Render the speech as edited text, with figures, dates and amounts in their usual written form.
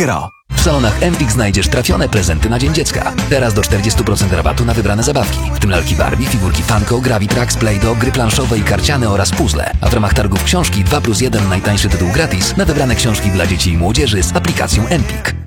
Allegro. W salonach Empik znajdziesz trafione prezenty na Dzień Dziecka. Teraz do 40% rabatu na wybrane zabawki, w tym lalki Barbie, figurki Funko, Gravitrax, Play-Doh, gry planszowe i karciane oraz puzzle. A w ramach targów książki 2+1 najtańszy tytuł gratis na wybrane książki dla dzieci i młodzieży z aplikacją Empik.